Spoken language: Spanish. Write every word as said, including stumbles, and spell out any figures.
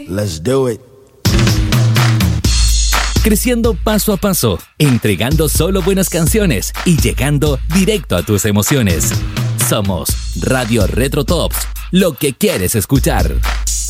Let's do it. Creciendo paso a paso, entregando solo buenas canciones y llegando directo a tus emociones. Somos Radio Retro Tops, lo que quieres escuchar.